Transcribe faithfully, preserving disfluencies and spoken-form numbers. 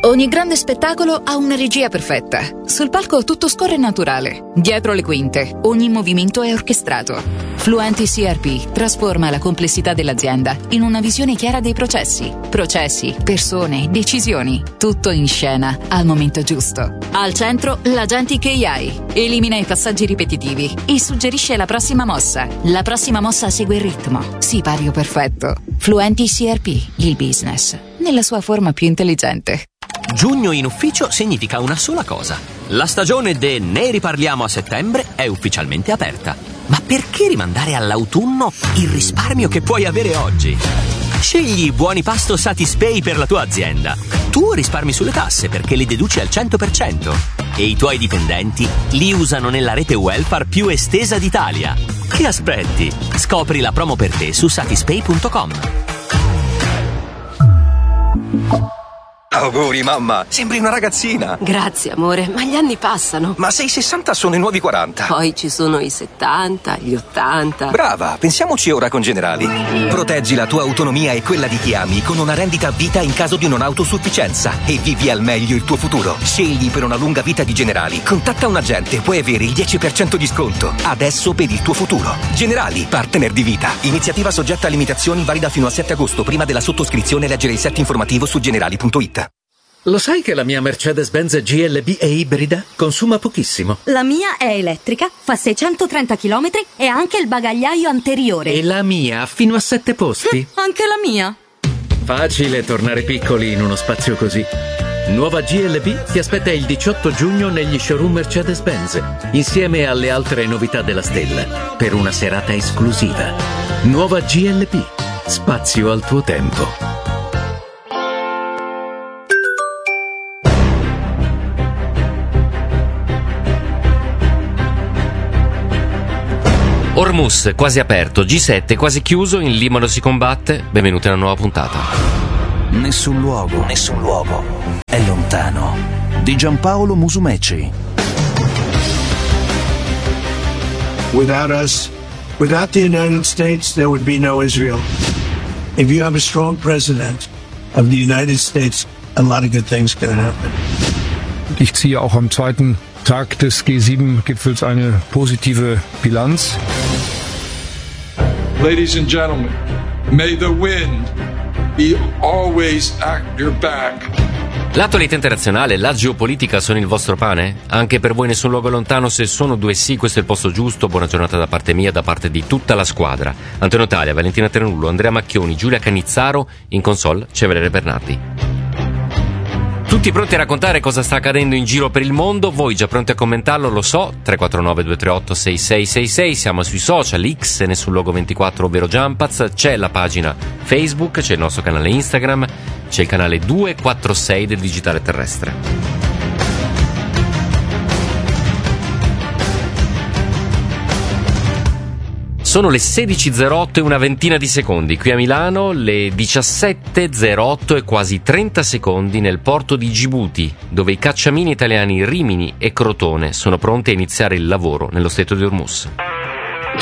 Ogni grande spettacolo ha una regia perfetta. Sul palco tutto scorre naturale. Dietro le quinte, ogni movimento è orchestrato. Fluenti C R P trasforma la complessità dell'azienda in una visione chiara dei processi. Processi, persone, decisioni. Tutto in scena, al momento giusto. Al centro, l'Agentic A I. Elimina i passaggi ripetitivi e suggerisce la prossima mossa. La prossima mossa segue il ritmo. Sipario perfetto. Fluenti C R P, il business, nella sua forma più intelligente. Giugno in ufficio significa una sola cosa. La stagione de Ne riparliamo a settembre è ufficialmente aperta. Ma perché rimandare all'autunno il risparmio che puoi avere oggi? Scegli Buoni Pasto Satispay per la tua azienda. Tu risparmi sulle tasse perché li deduci al cento per cento e i tuoi dipendenti li usano nella rete welfare più estesa d'Italia. Che aspetti? Scopri la promo per te su satispay punto com. Auguri mamma, sembri una ragazzina. Grazie amore, ma gli anni passano. Ma se i sessanta sono i nuovi quaranta. Poi ci sono i settanta, gli ottanta. Brava, pensiamoci ora con Generali. Proteggi la tua autonomia e quella di chi ami con una rendita a vita in caso di non autosufficienza e vivi al meglio il tuo futuro. Scegli per una lunga vita di Generali. Contatta un agente, puoi avere il dieci per cento di sconto. Adesso per il tuo futuro. Generali, partner di vita. Iniziativa soggetta a limitazioni, valida fino al sette agosto. Prima della sottoscrizione leggere il set informativo su generali punto it. Lo sai che la mia Mercedes-Benz G L B è ibrida? Consuma pochissimo. La mia è elettrica, fa seicentotrenta chilometri e ha anche il bagagliaio anteriore. E la mia ha fino a sette posti. Anche la mia. Facile tornare piccoli in uno spazio così. Nuova G L B ti aspetta il diciotto giugno negli showroom Mercedes-Benz, insieme alle altre novità della stella, per una serata esclusiva. Nuova G L B. Spazio al tuo tempo. Hormuz quasi aperto, G sette quasi chiuso, in Libano si combatte. Benvenuti a una nuova puntata. Nessun luogo, nessun luogo è lontano. Di Giampaolo Musumeci. Without us, without the United States, there would be no Israel. If you have a strong president of the United States, a lot of good things can happen. Ich ziehe auch am zweiten Tag des G sieben Gipfels eine positive Bilanz. Ladies and gentlemen, may the wind be always at your back. L'attualità internazionale e la geopolitica sono il vostro pane? Anche per voi nessun luogo lontano? Se sono due sì, questo è il posto giusto. Buona giornata da parte mia, da parte di tutta la squadra. Antonio Talia, Valentina Trenullo, Andrea Macchioni, Giulia Canizzaro, in console c'è Valerio Bernardi. Tutti pronti a raccontare cosa sta accadendo in giro per il mondo? Voi già pronti a commentarlo? Lo so, tre quattro nove due tre otto sei sei sei sei, siamo sui social, X e nessun luogo ventiquattro, ovvero Jumpaz, c'è la pagina Facebook, c'è il nostro canale Instagram, c'è il canale duecentoquarantasei del Digitale Terrestre. Sono le sedici e zero otto e una ventina di secondi. Qui a Milano le diciassette e zero otto e quasi trenta secondi nel porto di Gibuti, dove i cacciamini italiani Rimini e Crotone sono pronti a iniziare il lavoro nello stretto di Hormuz.